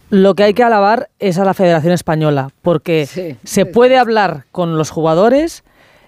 Lo que hay que alabar es a la Federación Española, porque se puede hablar con los jugadores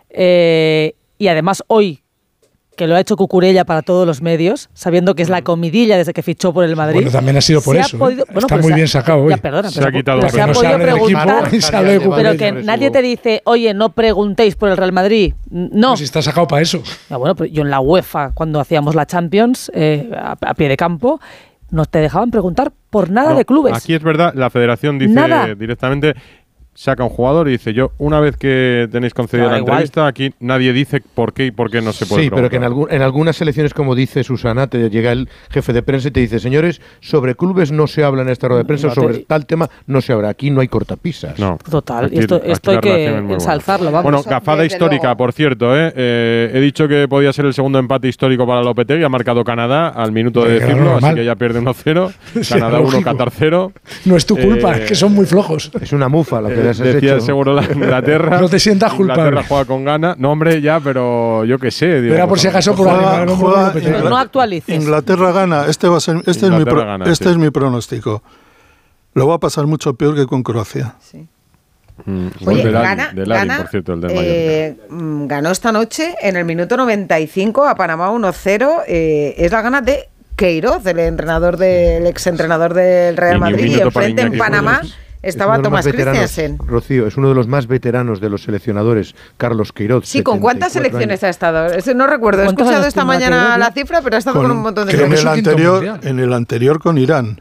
y además hoy, que lo ha hecho Cucurella para todos los medios, sabiendo que es la comidilla desde que fichó por el Madrid. Bueno, también ha sido por eso. Está muy bien sacado hoy. Ya, perdona, se ha quitado. Se ha podido preguntar, pero que nadie te dice, oye, no preguntéis por el Real Madrid. No. Pues está sacado para eso. Ya, bueno, pero yo en la UEFA, cuando hacíamos la Champions, a pie de campo, no te dejaban preguntar por nada de clubes. Aquí es verdad, la Federación dice directamente... Saca un jugador y dice, yo, una vez que tenéis concedida la entrevista, aquí nadie dice por qué y por qué no se puede preguntar. Pero que en algunas selecciones, como dice Susana, te llega el jefe de prensa y te dice, señores, sobre clubes no se habla en esta rueda de prensa, sobre tal tema no se habla. Aquí no hay cortapisas. No. Total, y esto hay que ensalzarlo. Vamos. Bueno, gafada histórica, por cierto. He dicho que podía ser el segundo empate histórico para Lopetegui, ha marcado Canadá al minuto de decirlo, así que ya pierde 1-0. Canadá 1, Qatar 0. No es tu culpa, es que son muy flojos. Es una mufa lo que decía seguro la Inglaterra. No te sientas culpable. Inglaterra juega con ganas. No, hombre, ya, pero yo qué sé. Era por si acaso por no actualices. Inglaterra gana. Este es mi pronóstico. Lo va a pasar mucho peor que con Croacia. Sí. Oye, gana, por cierto, el del ganó esta noche en el minuto 95 a Panamá 1-0. Es la gana de Queiroz, el exentrenador del Real Madrid. Y enfrente en Panamá estaba Tomás Christiansen. Rocío, es uno de los más veteranos de los seleccionadores, Carlos Queiroz. Sí, ¿con cuántas selecciones ha estado? No recuerdo, he escuchado esta mañana la cifra, pero ha estado con un montón de selecciones. En el anterior con Irán,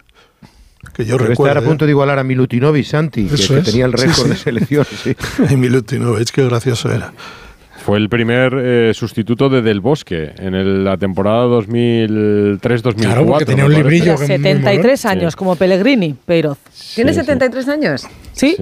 que yo recuerdo. Estar a punto de igualar a Milutinovic, Santi, que tenía el récord de selecciones. Sí. Milutinovic, qué gracioso era. Fue el primer sustituto de Del Bosque en la temporada 2003-2004. Claro, porque tenía un librillo. 73 años, como Pellegrini, Queiroz. ¿Tiene 73 años? Sí.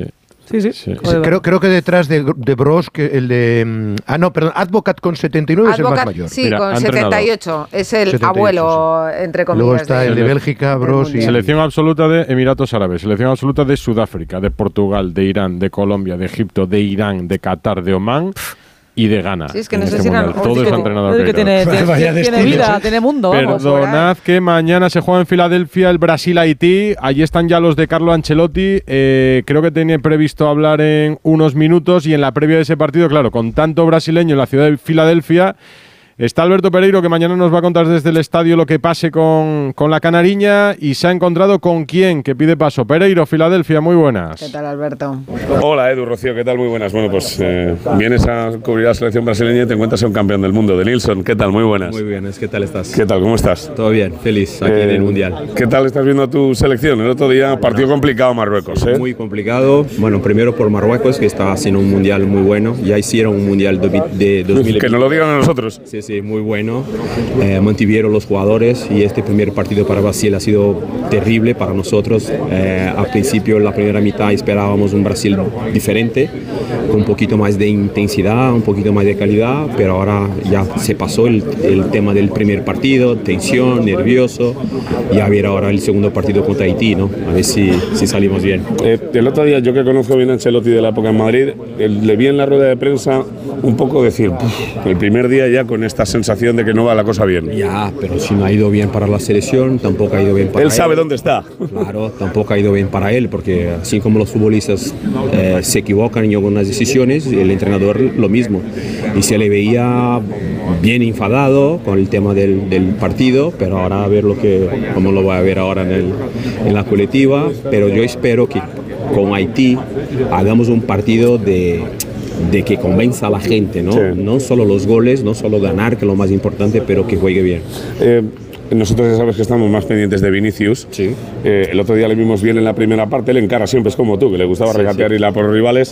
Creo que detrás de Broz, que el de... Advocat con 79 es el más mayor. Sí, con 78. Es el 78, abuelo, entre comillas. Luego está el de Bélgica, Broz y... Selección absoluta de Emiratos Árabes, selección absoluta de Sudáfrica, de Portugal, de Irán, de Colombia, de Egipto, de Irán, de Qatar, de Omán... y de Ghana. Sí, es que no sé si eran... Todo es entrenador que tiene vida, tiene mundo. Perdonad que mañana se juega en Filadelfia el Brasil-Haití. Allí están ya los de Carlo Ancelotti. Creo que tiene previsto hablar en unos minutos y en la previa de ese partido, claro, con tanto brasileño en la ciudad de Filadelfia, está Alberto Pereiro, que mañana nos va a contar desde el estadio lo que pase con la canariña, y se ha encontrado con quién que pide paso. Pereiro, Filadelfia, muy buenas. ¿Qué tal, Alberto? Hola, Edu, Rocío, ¿qué tal? Muy buenas. Bueno, pues vienes a cubrir la selección brasileña y te encuentras a un campeón del mundo, de Nilsson. ¿Qué tal? Muy buenas. Muy bien, ¿qué tal estás? ¿Qué tal? ¿Cómo estás? Todo bien, feliz aquí en el Mundial. ¿Qué tal estás viendo tu selección? El otro día, partido complicado Marruecos, ¿eh? Muy complicado. Bueno, primero por Marruecos, que está haciendo un Mundial muy bueno. Ya hicieron un Mundial de 2020. Que no lo digan a nosotros. Sí, muy bueno. Mantuvieron los jugadores y este primer partido para Brasil ha sido terrible para nosotros. Al principio, en la primera mitad, esperábamos un Brasil diferente, con un poquito más de intensidad, un poquito más de calidad, pero ahora ya se pasó el tema del primer partido, tensión, nervioso, y a ver ahora el segundo partido contra Haití, ¿no? A ver si salimos bien. El otro día, yo que conozco bien a Ancelotti de la época en Madrid, le vi en la rueda de prensa un poco decir, el primer día ya con esta sensación de que no va la cosa bien. Ya, pero si no ha ido bien para la selección, tampoco ha ido bien para él. Él sabe dónde está. Claro, tampoco ha ido bien para él, porque así como los futbolistas se equivocan en algunas decisiones, el entrenador lo mismo. Y se le veía bien enfadado con el tema del partido, pero ahora a ver cómo lo va a ver ahora en la colectiva. Pero yo espero que con Haití hagamos un partido de que convenza a la gente, ¿no? Sí. No solo los goles, no solo ganar, que es lo más importante, pero que juegue bien. Nosotros ya sabes que estamos más pendientes de Vinicius. Sí. El otro día le vimos bien en la primera parte, él encara siempre, es como tú, que le gustaba regatear y ir a por los rivales.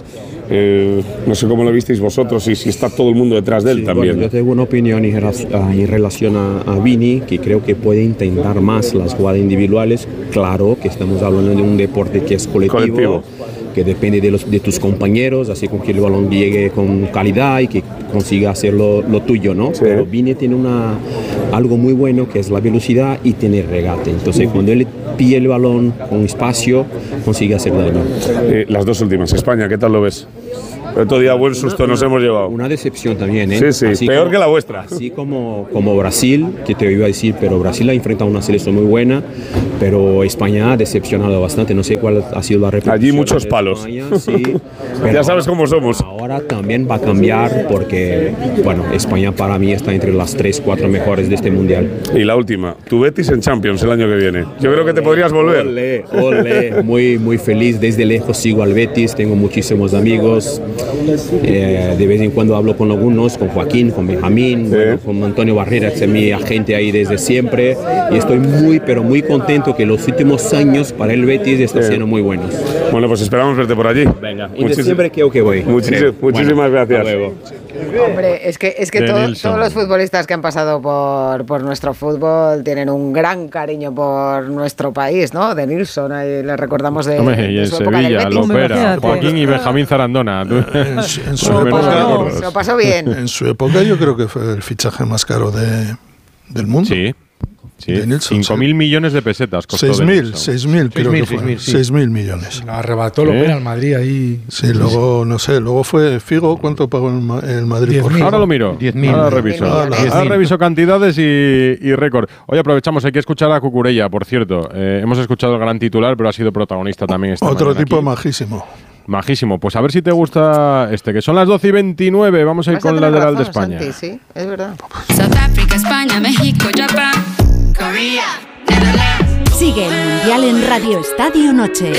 No sé cómo lo visteis vosotros y si está todo el mundo detrás de él también. Bueno, yo tengo una opinión en relación a Vini, que creo que puede intentar más las jugadas individuales. Claro que estamos hablando de un deporte que es colectivo. Que depende de tus compañeros, así con que el balón llegue con calidad y que consiga hacer lo tuyo, ¿no? Sí. Pero Vini tiene algo muy bueno, que es la velocidad y tener regate. Entonces, cuando él pilla el balón con espacio, consigue hacer daño. Las dos últimas. España, ¿qué tal lo ves? Otro día buen susto nos hemos llevado. Una decepción también, ¿eh? Sí, sí, así peor como, que la vuestra. Así como Brasil, que te iba a decir, pero Brasil ha enfrentado a una selección muy buena, pero España ha decepcionado bastante. No sé cuál ha sido la repetición. Allí muchos palos. España, sí, pero ya sabes cómo somos. Ahora también va a cambiar porque, bueno, España para mí está entre las 3-4 mejores de este mundial. Y la última, tu Betis en Champions el año que viene. Yo creo que te podrías volver. Ole. Muy feliz. Desde lejos sigo al Betis, tengo muchísimos amigos. De vez en cuando hablo con algunos, con Joaquín, con Benjamín, bueno, con Antonio Barrera, que es mi agente ahí desde siempre. Y estoy pero muy contento que los últimos años para el Betis están siendo muy buenos. Bueno, pues esperamos verte por allí. Venga, y de siempre creo que voy. Muchísimas gracias. Hombre, es que todos los futbolistas que han pasado por nuestro fútbol tienen un gran cariño por nuestro país, ¿no? De Nilsson, ahí le recordamos de y en su época del Sevilla, Betis. Lopera, Joaquín y Benjamín Zarandona. En su época, se lo pasó bien. En su época yo creo que fue el fichaje más caro del mundo. Sí. 5.000 millones de pesetas costó. 6.000 creo que fue. 6.000 millones. Lo arrebató Lopera al Madrid ahí. Sí, luego, no sé, luego fue Figo. ¿Cuánto pagó el Madrid? Ahora lo miro. 10.000. Ahora reviso. Ahora reviso cantidades y récord. Hoy aprovechamos, hay que escuchar a Cucurella, por cierto. Hemos escuchado el gran titular, pero ha sido protagonista también esta Otro mañana tipo aquí. majísimo. Majísimo. Pues a ver si te gusta que son las 12:29. Vamos a ir con el lateral de España. Santi, sí, es verdad. South Africa, España, México, Japón, Corea, Netherlands. Sigue el Mundial en Radio Estadio Noche.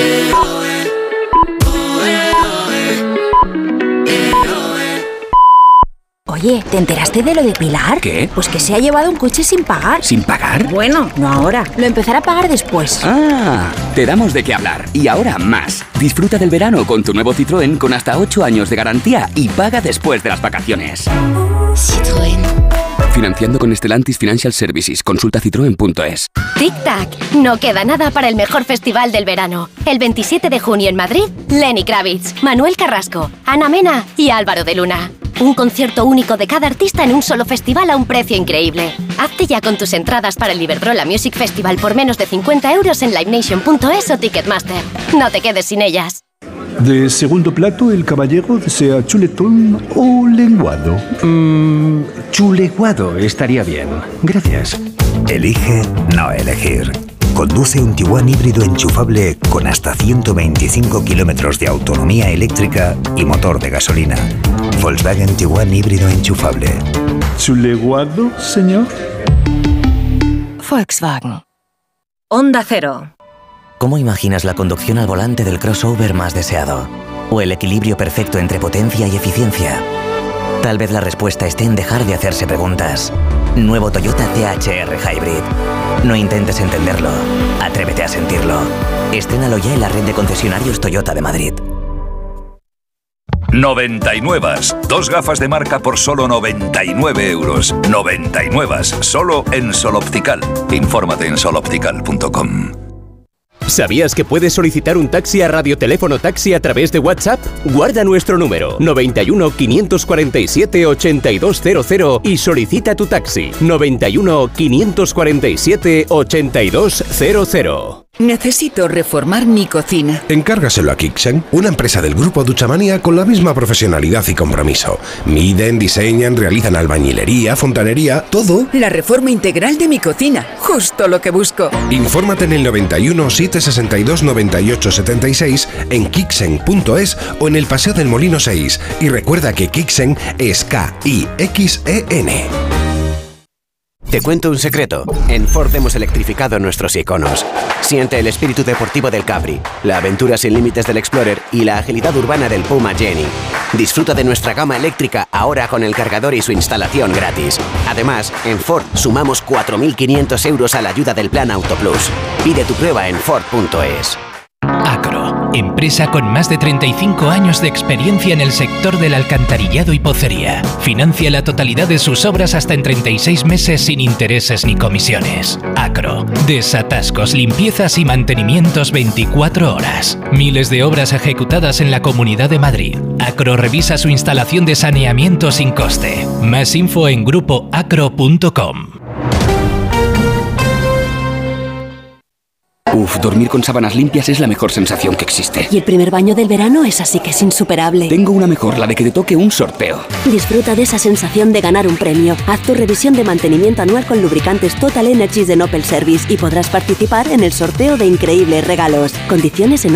Oye, ¿te enteraste de lo de Pilar? ¿Qué? Pues que se ha llevado un coche sin pagar. ¿Sin pagar? Bueno, no ahora. Lo empezará a pagar después. Ah, te damos de qué hablar. Y ahora más. Disfruta del verano con tu nuevo Citroën con hasta 8 años de garantía y paga después de las vacaciones. Citroën. Financiando con Stellantis Financial Services. Consulta citroen.es. Tic-tac, no queda nada para el mejor festival del verano. El 27 de junio en Madrid, Lenny Kravitz, Manuel Carrasco, Ana Mena y Álvaro de Luna. Un concierto único de cada artista en un solo festival a un precio increíble. Hazte ya con tus entradas para el Iberdrola Music Festival por menos de 50 euros en livenation.es o Ticketmaster. No te quedes sin ellas. De segundo plato, el caballero desea chuletón o lenguado. Chuleguado estaría bien. Gracias. Elige no elegir. Conduce un Tiguan híbrido enchufable con hasta 125 kilómetros de autonomía eléctrica y motor de gasolina. Volkswagen Tiguan híbrido enchufable. ¿Chuleguado, señor? Volkswagen. Onda Cero. ¿Cómo imaginas la conducción al volante del crossover más deseado? ¿O el equilibrio perfecto entre potencia y eficiencia? Tal vez la respuesta esté en dejar de hacerse preguntas. Nuevo Toyota CHR Hybrid. No intentes entenderlo. Atrévete a sentirlo. Estrénalo ya en la red de concesionarios Toyota de Madrid. 99. Dos gafas de marca por solo 99 euros. 99. Solo en Sol Optical. Infórmate en soloptical.com. ¿Sabías que puedes solicitar un taxi a Radioteléfono Taxi a través de WhatsApp? Guarda nuestro número 91 547 8200 y solicita tu taxi 91 547 8200. Necesito reformar mi cocina. Encárgaselo a Kixen, una empresa del grupo Duchamania con la misma profesionalidad y compromiso. Miden, diseñan, realizan albañilería, fontanería, todo. La reforma integral de mi cocina, justo lo que busco. Infórmate en el 91 762 98 76 en Kixen.es o en el Paseo del Molino 6. Y recuerda que Kixen es K-I-X-E-N. Te cuento un secreto. En Ford hemos electrificado nuestros iconos. Siente el espíritu deportivo del Capri, la aventura sin límites del Explorer y la agilidad urbana del Puma Jenny. Disfruta de nuestra gama eléctrica ahora con el cargador y su instalación gratis. Además, en Ford sumamos 4.500 euros a la ayuda del Plan Auto Plus. Pide tu prueba en Ford.es. Acro, empresa con más de 35 años de experiencia en el sector del alcantarillado y pocería. Financia la totalidad de sus obras hasta en 36 meses sin intereses ni comisiones. Acro, desatascos, limpiezas y mantenimientos 24 horas. Miles de obras ejecutadas en la Comunidad de Madrid. Acro revisa su instalación de saneamiento sin coste. Más info en grupoacro.com. Uf, dormir con sábanas limpias es la mejor sensación que existe. Y el primer baño del verano es así que es insuperable. Tengo una mejor, la de que te toque un sorteo. Disfruta de esa sensación de ganar un premio. Haz tu revisión de mantenimiento anual con lubricantes Total Energies de Opel Service y podrás participar en el sorteo de increíbles regalos. Condiciones en